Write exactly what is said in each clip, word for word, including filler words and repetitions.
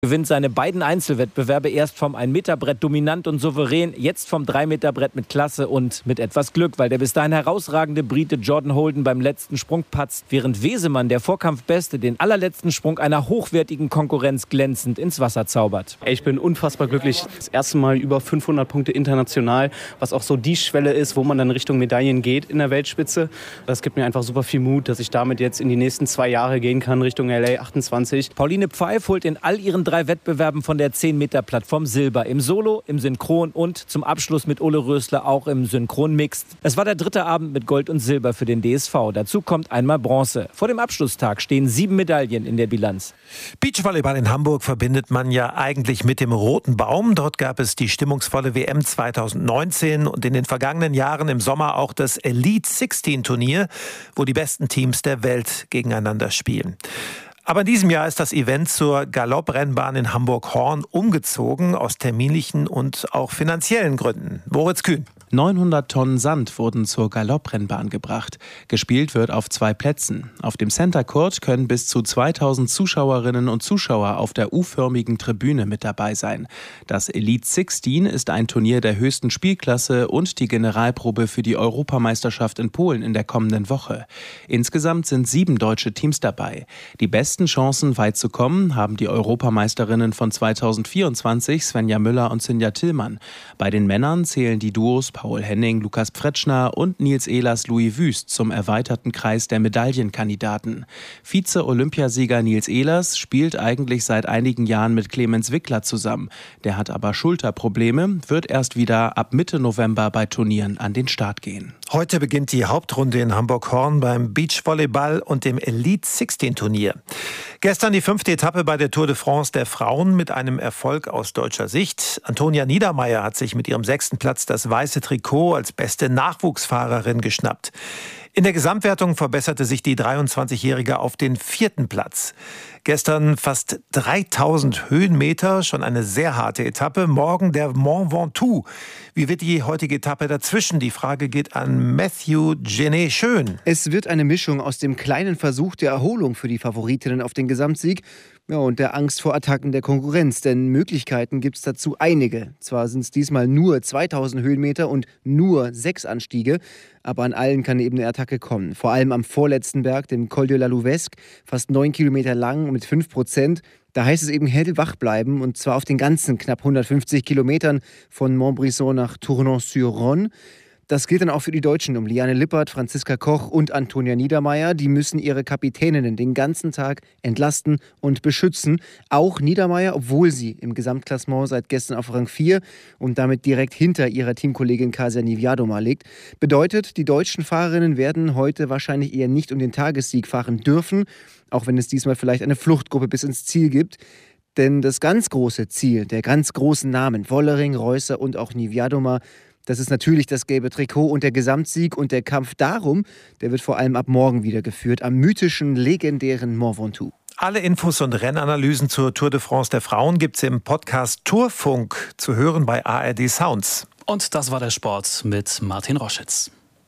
Gewinnt seine beiden Einzelwettbewerbe erst vom ein-Meter-Brett dominant und souverän, jetzt vom drei-Meter-Brett mit Klasse und mit etwas Glück, weil der bis dahin herausragende Brite Jordan Holden beim letzten Sprung patzt, während Wesemann, der Vorkampfbeste, den allerletzten Sprung einer hochwertigen Konkurrenz glänzend ins Wasser zaubert. Ich bin unfassbar glücklich. Das erste Mal über fünfhundert Punkte international, was auch so die Schwelle ist, wo man dann Richtung Medaillen geht in der Weltspitze. Das gibt mir einfach super viel Mut, dass ich damit jetzt in die nächsten zwei Jahre gehen kann, Richtung L A achtundzwanzig. Pauline Pfeif holt in all ihren drei Wettbewerben von der zehn-Meter-Plattform Silber. Im Solo, im Synchron und zum Abschluss mit Ole Rösler auch im Synchron-Mixed. Es war der dritte Abend mit Gold und Silber für den D S V. Dazu kommt einmal Bronze. Vor dem Abschlusstag stehen sieben Medaillen in der Bilanz. Beachvolleyball in Hamburg verbindet man ja eigentlich mit dem Roten Baum. Dort gab es die stimmungsvolle W M zweitausendneunzehn und in den vergangenen Jahren im Sommer auch das Elite sechzehn Turnier, wo die besten Teams der Welt gegeneinander spielen. Aber in diesem Jahr ist das Event zur Galopprennbahn in Hamburg-Horn umgezogen, aus terminlichen und auch finanziellen Gründen. Moritz Kühn. neunhundert Tonnen Sand wurden zur Galopprennbahn gebracht. Gespielt wird auf zwei Plätzen. Auf dem Center Court können bis zu zweitausend Zuschauerinnen und Zuschauer auf der U-förmigen Tribüne mit dabei sein. Das Elite sechzehn ist ein Turnier der höchsten Spielklasse und die Generalprobe für die Europameisterschaft in Polen in der kommenden Woche. Insgesamt sind sieben deutsche Teams dabei. Die besten Chancen, weit zu kommen, haben die Europameisterinnen von zweitausendvierundzwanzig, Svenja Müller und Cynthia Tillmann. Bei den Männern zählen die Duos Paul Henning, Lukas Pfretschner und Nils Ehlers Louis Wüst zum erweiterten Kreis der Medaillenkandidaten. Vize-Olympiasieger Nils Ehlers spielt eigentlich seit einigen Jahren mit Clemens Wickler zusammen. Der hat aber Schulterprobleme, wird erst wieder ab Mitte November bei Turnieren an den Start gehen. Heute beginnt die Hauptrunde in Hamburg-Horn beim Beachvolleyball und dem Elite sechzehn Turnier. Gestern die fünfte Etappe bei der Tour de France der Frauen mit einem Erfolg aus deutscher Sicht. Antonia Niedermeier hat sich mit ihrem sechsten Platz das weiße Trikot als beste Nachwuchsfahrerin geschnappt. In der Gesamtwertung verbesserte sich die dreiundzwanzigjährige auf den vierten Platz. Gestern fast dreitausend Höhenmeter, schon eine sehr harte Etappe. Morgen der Mont Ventoux. Wie wird die heutige Etappe dazwischen? Die Frage geht an Matthew Genet-Schön. Es wird eine Mischung aus dem kleinen Versuch der Erholung für die Favoritinnen auf den Gesamtsieg, ja, und der Angst vor Attacken der Konkurrenz, denn Möglichkeiten gibt es dazu einige. Zwar sind es diesmal nur zweitausend Höhenmeter und nur sechs Anstiege, aber an allen kann eben eine Attacke kommen. Vor allem am vorletzten Berg, dem Col de la Louvesque, fast neun Kilometer lang und mit fünf Prozent. Da heißt es eben hellwach bleiben, und zwar auf den ganzen knapp hundertfünfzig Kilometern von Montbrison nach Tournon-sur-Rhône. Das gilt dann auch für die Deutschen um Liane Lippert, Franziska Koch und Antonia Niedermeier. Die müssen ihre Kapitäninnen den ganzen Tag entlasten und beschützen. Auch Niedermeier, obwohl sie im Gesamtklassement seit gestern auf Rang vier und damit direkt hinter ihrer Teamkollegin Kasia Niewiadoma liegt. Bedeutet, die deutschen Fahrerinnen werden heute wahrscheinlich eher nicht um den Tagessieg fahren dürfen, auch wenn es diesmal vielleicht eine Fluchtgruppe bis ins Ziel gibt. Denn das ganz große Ziel der ganz großen Namen, Wollering, Reusser und auch Niewiadoma, das ist natürlich das gelbe Trikot und der Gesamtsieg, und der Kampf darum, der wird vor allem ab morgen wieder geführt, am mythischen, legendären Mont Ventoux. Alle Infos und Rennanalysen zur Tour de France der Frauen gibt's im Podcast Tourfunk zu hören bei A R D Sounds. Und das war der Sport mit Martin Roschitz.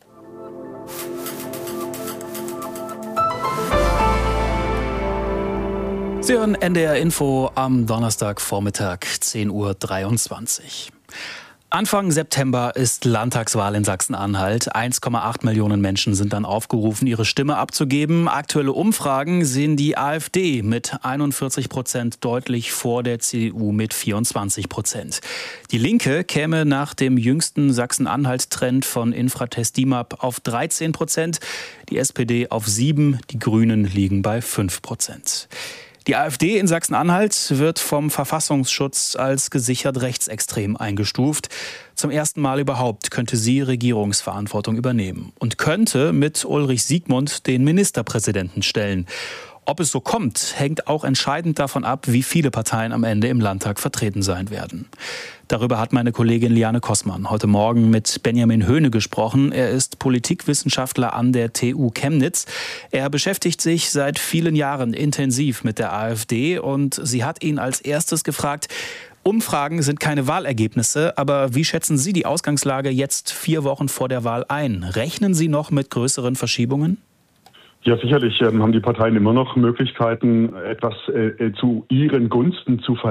Sie hören N D R Info am Donnerstagvormittag, zehn Uhr dreiundzwanzig. Anfang September ist Landtagswahl in Sachsen-Anhalt. eins Komma acht Millionen Menschen sind dann aufgerufen, ihre Stimme abzugeben. Aktuelle Umfragen sehen die AfD mit einundvierzig Prozent deutlich vor der C D U mit vierundzwanzig Prozent. Die Linke käme nach dem jüngsten Sachsen-Anhalt-Trend von Infratest D I M A P auf dreizehn Prozent, die S P D auf sieben, die Grünen liegen bei fünf Prozent. Die AfD in Sachsen-Anhalt wird vom Verfassungsschutz als gesichert rechtsextrem eingestuft. Zum ersten Mal überhaupt könnte sie Regierungsverantwortung übernehmen und könnte mit Ulrich Siegmund den Ministerpräsidenten stellen. Ob es so kommt, hängt auch entscheidend davon ab, wie viele Parteien am Ende im Landtag vertreten sein werden. Darüber hat meine Kollegin Liane Kossmann heute Morgen mit Benjamin Höhne gesprochen. Er ist Politikwissenschaftler an der T U Chemnitz. Er beschäftigt sich seit vielen Jahren intensiv mit der AfD und sie hat ihn als erstes gefragt: Umfragen sind keine Wahlergebnisse, aber wie schätzen Sie die Ausgangslage jetzt vier Wochen vor der Wahl ein? Rechnen Sie noch mit größeren Verschiebungen? Ja, sicherlich ähm, haben die Parteien immer noch Möglichkeiten, etwas äh, zu ihren Gunsten zu verändern.